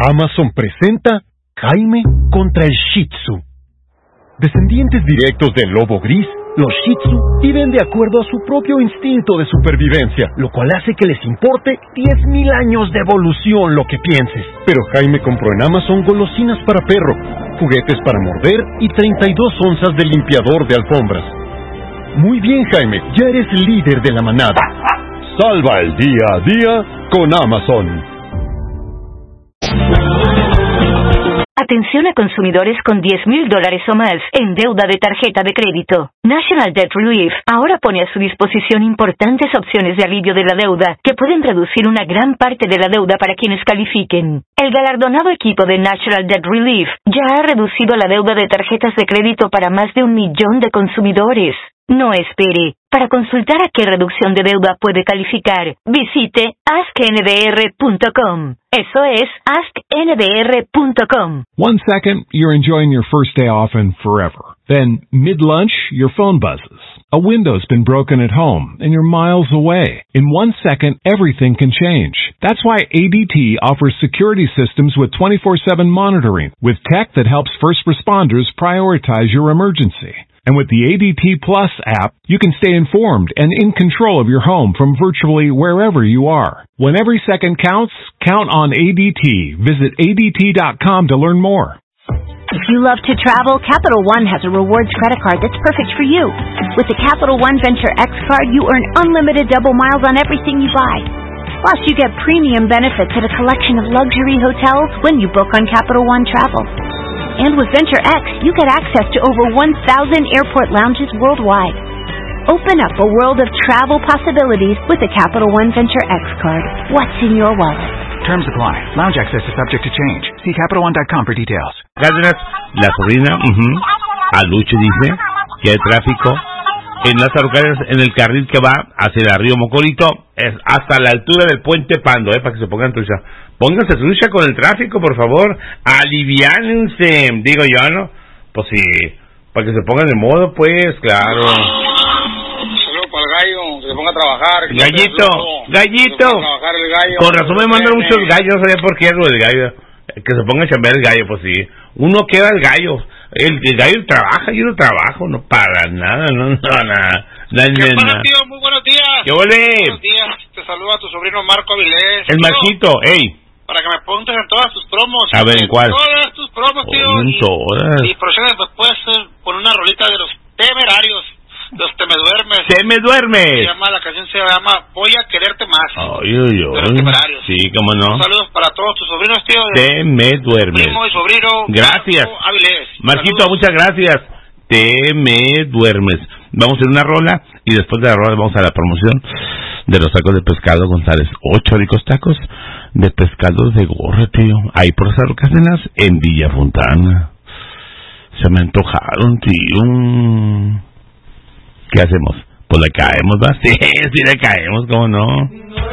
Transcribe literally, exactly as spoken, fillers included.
Amazon presenta Jaime contra el Shih Tzu. Descendientes directos del lobo gris, los Shih Tzu viven de acuerdo a su propio instinto de supervivencia, lo cual hace que les importe diez mil años de evolución lo que pienses. Pero Jaime compró en Amazon golosinas para perro, juguetes para morder y treinta y dos onzas de limpiador de alfombras. Muy bien, Jaime, ya eres líder de la manada. Salva el día a día con Amazon. Atención a consumidores con diez mil dólares o más en deuda de tarjeta de crédito. National Debt Relief ahora pone a su disposición importantes opciones de alivio de la deuda que pueden reducir una gran parte de la deuda para quienes califiquen. El galardonado equipo de National Debt Relief ya ha reducido la deuda de tarjetas de crédito para más de un millón de consumidores. No espere. Para consultar a qué reducción de deuda puede calificar, visite ask n d r punto com. Eso es ask n d r punto com. One second, you're enjoying your first day off and forever. Then, mid-lunch, your phone buzzes. A window's been broken at home, and you're miles away. In one second, everything can change. That's why A D T offers security systems with twenty-four seven monitoring, with tech that helps first responders prioritize your emergency. And with the A D T Plus app, you can stay informed and in control of your home from virtually wherever you are. When every second counts, count on A D T. Visit A D T dot com to learn more. If you love to travel, Capital One has a rewards credit card that's perfect for you. With the Capital One Venture X card, you earn unlimited double miles on everything you buy. Plus, you get premium benefits at a collection of luxury hotels when you book on Capital One Travel. And with Venture X, you get access to over one thousand airport lounges worldwide. Open up a world of travel possibilities with the Capital One Venture X card. What's in your wallet? Terms apply. Lounge access is subject to change. See Capital One dot com for details. Cárdenas, la sobrina, uh-huh. A Lucho dice que hay tráfico en las araucarias, en el carril que va hacia el río Mocorito, es hasta la altura del puente Pando, eh, para que se pongan trucha. Pónganse trucha con el tráfico, por favor. Aliviánense, digo yo, ¿no? Pues sí, para que se pongan de modo, pues, claro. Saludos para el gallo, que se ponga a trabajar. Gallito, gallito. Trabajar el gallo. Con razón me mandan muchos gallos, no sabía por qué es lo del gallo. Que se ponga a chambear el gallo, pues sí. Uno queda el gallo. El, el gallo trabaja, yo no trabajo, no para nada, no, no, nada. nada ¿Qué pasa, tío? Muy buenos días. ¿Qué ole? Buenos días, te saluda tu sobrino Marco Avilés. El Marquito, ey. Para que me apuntes en todas tus promos. A ver, ¿en cuál? Todas tus promos, tío. Oh, en y, todas. Y próximamente después poner una rolita de los temerarios, los te me duermes. Te me duermes. Se llama, la canción se llama Voy a quererte más. Ay, ay, ay. De los temerarios. Sí, cómo no. Saludos para todos tus sobrinos, tío. Te me duermes. Primo y sobrino. Gracias. Marco Avilés. Marquito, Saludos. muchas gracias. Te me duermes. Vamos a ir una rola y después de la rola vamos a la promoción de los tacos de pescado González. Ocho ricos tacos de pescado de gorra, tío. Ahí por Cerro Cárdenas, en Villa Fontana. Se me antojaron, tío. ¿Qué hacemos? Pues le caemos, ¿va? Sí, sí le caemos, ¿cómo no?